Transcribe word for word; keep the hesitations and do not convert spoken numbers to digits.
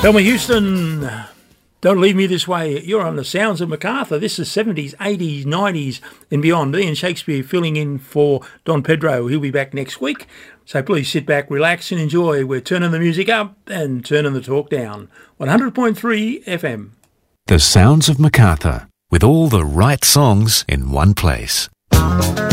Thelma Houston, Don't Leave Me This Way. You're on the Sounds of Macarthur. This is seventies, eighties, nineties and beyond. Ian Shakespeare filling in for Don Pedro. He'll be back next week. So please sit back, relax and enjoy. We're turning the music up and turning the talk down. one hundred point three F M. The Sounds of Macarthur, with all the right songs in one place.